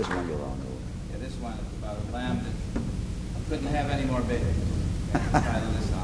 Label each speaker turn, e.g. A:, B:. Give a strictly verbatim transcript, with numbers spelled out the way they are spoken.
A: There's one you all know.
B: Yeah, this one is about a lamb that couldn't have any more babies. That's the title of this song.